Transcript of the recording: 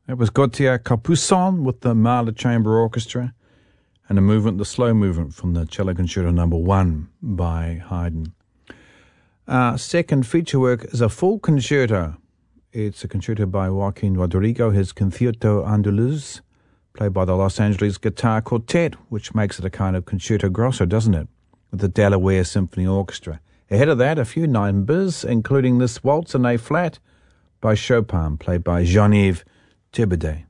It was Gautier Capuçon with the Mahler Chamber Orchestra and a movement, the slow movement from the Cello Concerto No. 1 by Haydn. Second feature work is a full concerto. It's a concerto by Joaquin Rodrigo, his Concierto Andaluz, played by the Los Angeles Guitar Quartet, which makes it a kind of concerto grosso, doesn't it, with the Delaware Symphony Orchestra. Ahead of that, a few numbers, including this waltz in A flat by Chopin, played by Jean-Yves Thibaudet.